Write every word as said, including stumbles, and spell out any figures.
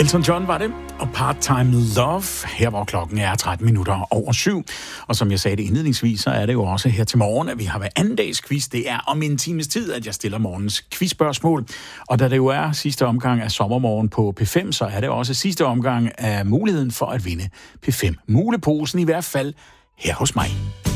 Elton John var det, og Part-Time Love, her hvor klokken er tretten minutter over syv. Og som jeg sagde det indledningsvis, så er det jo også her til morgen, at vi har været anden dags quiz. Det er om en times tid, at jeg stiller morgens quizspørgsmål. Og da det jo er sidste omgang af sommermorgen på P fem, så er det også sidste omgang af muligheden for at vinde P fem muleposen, i hvert fald her hos mig.